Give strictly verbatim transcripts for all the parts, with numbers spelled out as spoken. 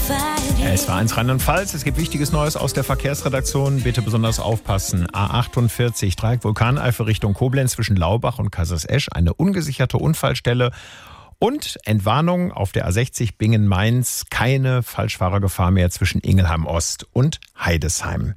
Es war eins Rheinland-Pfalz. Es gibt Wichtiges Neues aus der Verkehrsredaktion. Bitte besonders aufpassen. A achtundvierzig, Dreieck Vulkaneifel Richtung Koblenz zwischen Laubach und Kaisersesch. Eine ungesicherte Unfallstelle. Und Entwarnung auf der A sechzig Bingen-Mainz. Keine Falschfahrergefahr mehr zwischen Ingelheim Ost und Heidesheim.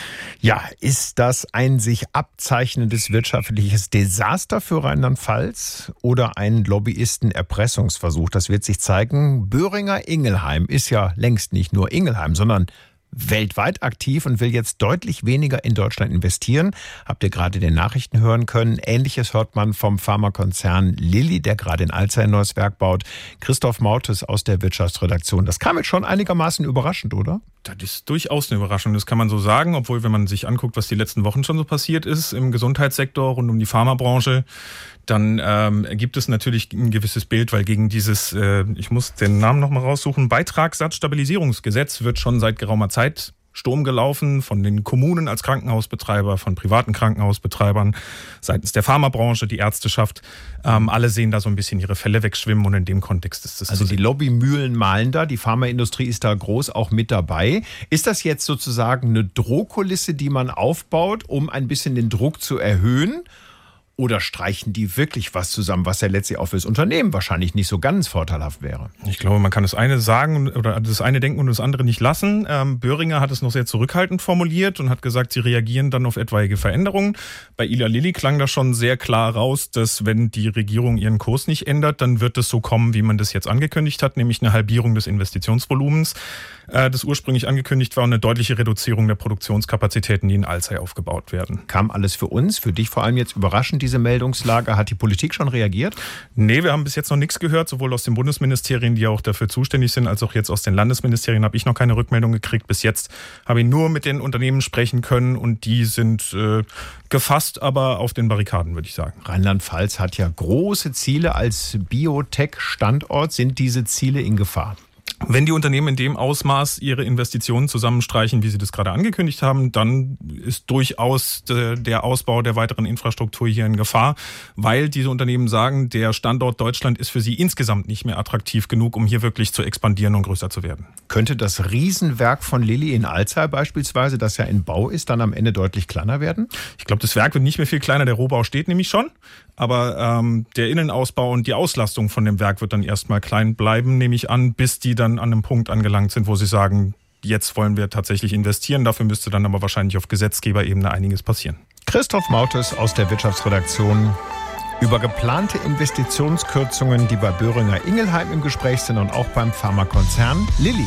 Ja, ist das ein sich abzeichnendes wirtschaftliches Desaster für Rheinland-Pfalz oder ein Lobbyisten-Erpressungsversuch? Das wird sich zeigen. Böhringer Ingelheim ist ja längst nicht nur Ingelheim, sondern weltweit aktiv und will jetzt deutlich weniger in Deutschland investieren. Habt ihr gerade den Nachrichten hören können. Ähnliches hört man vom Pharmakonzern Lilly, der gerade in Alzey ein neues Werk baut. Christoph Mautes aus der Wirtschaftsredaktion. Das kam jetzt schon einigermaßen überraschend, oder? Das ist durchaus eine Überraschung, das kann man so sagen. Obwohl, wenn man sich anguckt, was die letzten Wochen schon so passiert ist im Gesundheitssektor rund um die Pharmabranche, dann ähm, gibt es natürlich ein gewisses Bild, weil gegen dieses, äh, ich muss den Namen nochmal raussuchen, Beitragssatzstabilisierungsgesetz wird schon seit geraumer Zeit Sturm gelaufen von den Kommunen als Krankenhausbetreiber, von privaten Krankenhausbetreibern, seitens der Pharmabranche, die Ärzteschaft. Ähm, alle sehen da so ein bisschen ihre Fälle wegschwimmen und in dem Kontext ist das. Also die Lobbymühlen mahlen da, die Pharmaindustrie ist da groß auch mit dabei. Ist das jetzt sozusagen eine Drohkulisse, die man aufbaut, um ein bisschen den Druck zu erhöhen? Oder streichen die wirklich was zusammen, was ja letztlich auch fürs Unternehmen wahrscheinlich nicht so ganz vorteilhaft wäre? Ich glaube, man kann das eine sagen oder das eine denken und das andere nicht lassen. Ähm, Böhringer hat es noch sehr zurückhaltend formuliert und hat gesagt, sie reagieren dann auf etwaige Veränderungen. Bei Eli Lilly klang das schon sehr klar raus, dass wenn die Regierung ihren Kurs nicht ändert, dann wird es so kommen, wie man das jetzt angekündigt hat, nämlich eine Halbierung des Investitionsvolumens, äh, das ursprünglich angekündigt war, und eine deutliche Reduzierung der Produktionskapazitäten, die in Alzey aufgebaut werden. Kam alles für uns, für dich vor allem jetzt überraschend, diese Meldungslage? Hat die Politik schon reagiert? Nee, wir haben bis jetzt noch nichts gehört, sowohl aus den Bundesministerien, die auch dafür zuständig sind, als auch jetzt aus den Landesministerien habe ich noch keine Rückmeldung gekriegt. Bis jetzt habe ich nur mit den Unternehmen sprechen können und die sind äh, gefasst, aber auf den Barrikaden, würde ich sagen. Rheinland-Pfalz hat ja große Ziele als Biotech-Standort. Sind diese Ziele in Gefahr? Wenn die Unternehmen in dem Ausmaß ihre Investitionen zusammenstreichen, wie sie das gerade angekündigt haben, dann ist durchaus der Ausbau der weiteren Infrastruktur hier in Gefahr, weil diese Unternehmen sagen, der Standort Deutschland ist für sie insgesamt nicht mehr attraktiv genug, um hier wirklich zu expandieren und größer zu werden. Könnte das Riesenwerk von Lilly in Alzey beispielsweise, das ja in Bau ist, dann am Ende deutlich kleiner werden? Ich glaube, das Werk wird nicht mehr viel kleiner. Der Rohbau steht nämlich schon. Aber ähm, der Innenausbau und die Auslastung von dem Werk wird dann erstmal klein bleiben, nehme ich an, bis die dann an einem Punkt angelangt sind, wo sie sagen, jetzt wollen wir tatsächlich investieren. Dafür müsste dann aber wahrscheinlich auf Gesetzgeberebene einiges passieren. Christoph Mautes aus der Wirtschaftsredaktion über geplante Investitionskürzungen, die bei Böhringer Ingelheim im Gespräch sind und auch beim Pharmakonzern Lilly.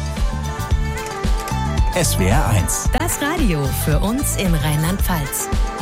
S W R eins. Das Radio für uns in Rheinland-Pfalz.